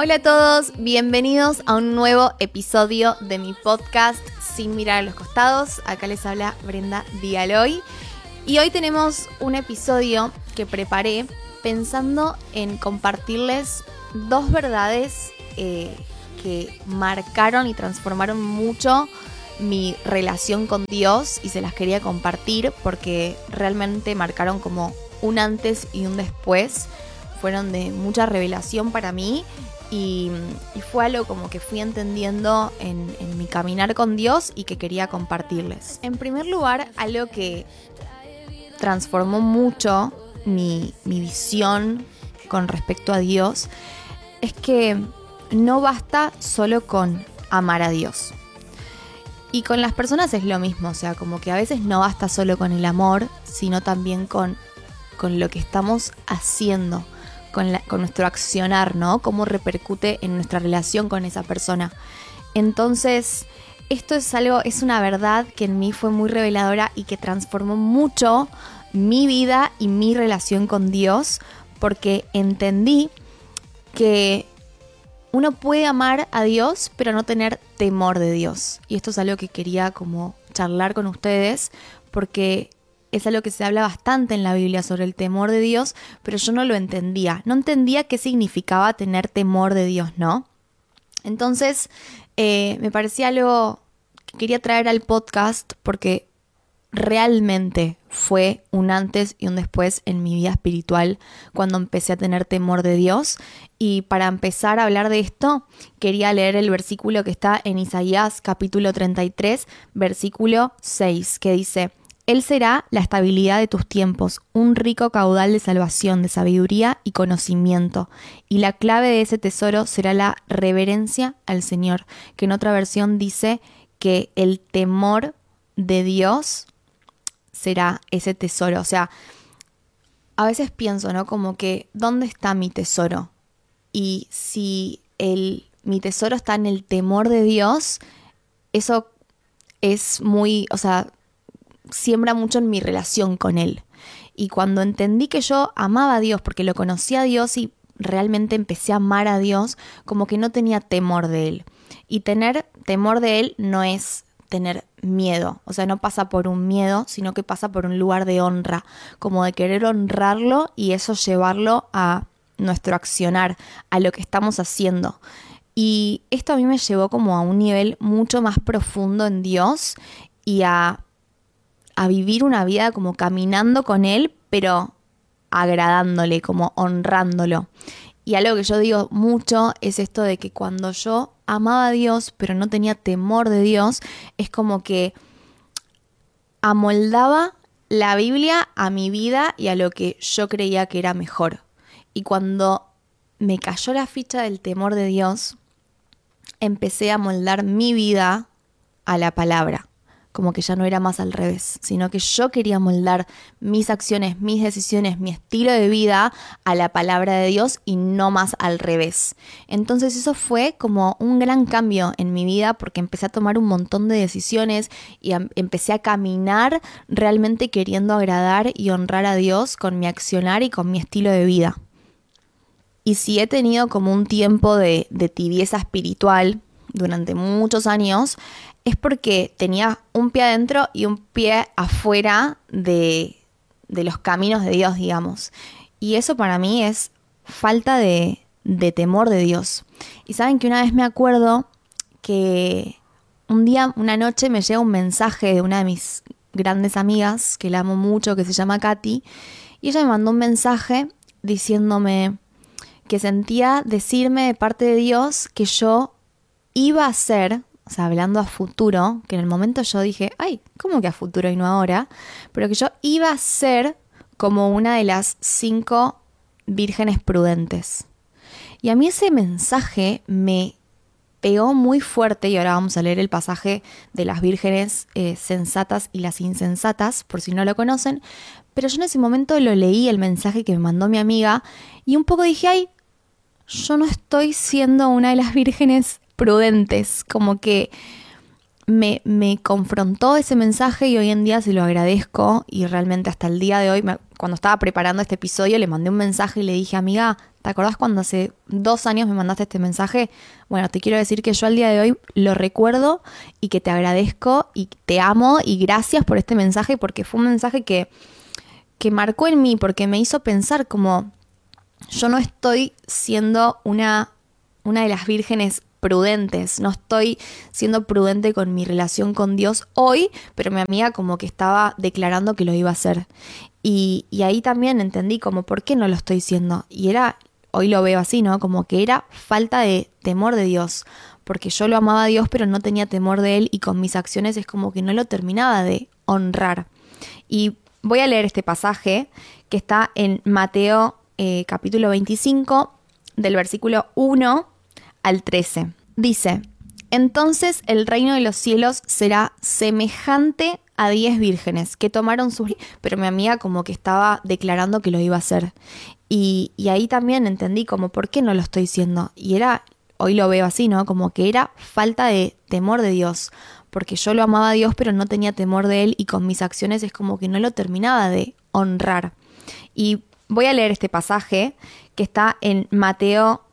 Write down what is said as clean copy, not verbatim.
Hola a todos, bienvenidos a un nuevo episodio de mi podcast Sin mirar a los costados. Acá les habla Brenda Dialoy y hoy tenemos un episodio que preparé pensando en compartirles dos verdades que marcaron y transformaron mucho mi relación con Dios y se las quería compartir porque realmente marcaron como un antes y un después. Fueron de mucha revelación para mí y fue algo como que fui entendiendo en mi caminar con Dios y que quería compartirles. En primer lugar, algo que transformó mucho mi visión con respecto a Dios es que no basta solo con amar a Dios. Y con las personas es lo mismo, o sea, como que a veces no basta solo con el amor, sino también con lo que estamos haciendo, con nuestro accionar, ¿no? Cómo repercute en nuestra relación con esa persona. Entonces, esto es una verdad que en mí fue muy reveladora y que transformó mucho mi vida y mi relación con Dios, porque entendí que uno puede amar a Dios, pero no tener temor de Dios. Y esto es algo que quería como charlar con ustedes, porque es algo que se habla bastante en la Biblia sobre el temor de Dios, pero yo no lo entendía. No entendía qué significaba tener temor de Dios, ¿no? Entonces, me parecía algo que quería traer al podcast porque realmente fue un antes y un después en mi vida espiritual cuando empecé a tener temor de Dios. Y para empezar a hablar de esto, quería leer el versículo que está en Isaías capítulo 33, versículo 6, que dice: Él será la estabilidad de tus tiempos, un rico caudal de salvación, de sabiduría y conocimiento. Y la clave de ese tesoro será la reverencia al Señor, que en otra versión dice que el temor de Dios será ese tesoro. O sea, a veces pienso, ¿no? Como que, ¿dónde está mi tesoro? Y si mi tesoro está en el temor de Dios, eso es muy, o sea, siembra mucho en mi relación con Él. Y cuando entendí que yo amaba a Dios, porque lo conocía a Dios y realmente empecé a amar a Dios, como que no tenía temor de Él. Y tener temor de Él no es tener miedo, o sea, no pasa por un miedo, sino que pasa por un lugar de honra, como de querer honrarlo y eso llevarlo a nuestro accionar, a lo que estamos haciendo. Y esto a mí me llevó como a un nivel mucho más profundo en Dios y a vivir una vida como caminando con Él, pero agradándole, como honrándolo. Y algo que yo digo mucho es esto de que cuando yo amaba a Dios, pero no tenía temor de Dios, es como que amoldaba la Biblia a mi vida y a lo que yo creía que era mejor. Y cuando me cayó la ficha del temor de Dios, empecé a moldar mi vida a la palabra. Como que ya no era más al revés, sino que yo quería moldar mis acciones, mis decisiones, mi estilo de vida a la palabra de Dios y no más al revés. Entonces eso fue como un gran cambio en mi vida porque empecé a tomar un montón de decisiones y empecé a caminar realmente queriendo agradar y honrar a Dios con mi accionar y con mi estilo de vida. Y si he tenido como un tiempo de tibieza espiritual durante muchos años, es porque tenía un pie adentro y un pie afuera de los caminos de Dios, digamos. Y eso para mí es falta de temor de Dios. Y saben que una vez me acuerdo que un día, una noche, me llega un mensaje de una de mis grandes amigas, que la amo mucho, que se llama Katy, y ella me mandó un mensaje diciéndome que sentía decirme de parte de Dios que yo iba a ser, o sea, hablando a futuro, que en el momento yo dije, ay, ¿cómo que a futuro y no ahora? Pero que yo iba a ser como una de las 5 vírgenes prudentes. Y a mí ese mensaje me pegó muy fuerte, y ahora vamos a leer el pasaje de las vírgenes sensatas y las insensatas, por si no lo conocen, pero yo en ese momento lo leí, el mensaje que me mandó mi amiga, y un poco dije, ay, yo no estoy siendo una de las vírgenes prudentes, como que me confrontó ese mensaje y hoy en día se lo agradezco y realmente hasta el día de hoy, cuando estaba preparando este episodio, le mandé un mensaje y le dije, amiga, ¿te acordás cuando hace 2 años me mandaste este mensaje? Bueno, te quiero decir que yo al día de hoy lo recuerdo y que te agradezco y te amo y gracias por este mensaje, porque fue un mensaje que marcó en mí, porque me hizo pensar como yo no estoy siendo una de las vírgenes prudentes, no estoy siendo prudente con mi relación con Dios hoy, pero mi amiga como que estaba declarando que lo iba a hacer. Y ahí también entendí como por qué no lo estoy siendo. Y hoy lo veo así, ¿no? Como que era falta de temor de Dios, porque yo lo amaba a Dios, pero no tenía temor de Él y con mis acciones es como que no lo terminaba de honrar. Y voy a leer este pasaje que está en Mateo capítulo 25, del versículo 1 al 13. Dice, entonces el reino de los cielos será semejante a 10 vírgenes que tomaron sus... Pero mi amiga como que estaba declarando que lo iba a hacer. Y ahí también entendí como por qué no lo estoy siendo. Y hoy lo veo así, ¿no? Como que era falta de temor de Dios, porque yo lo amaba a Dios, pero no tenía temor de Él y con mis acciones es como que no lo terminaba de honrar. Y voy a leer este pasaje que está en Mateo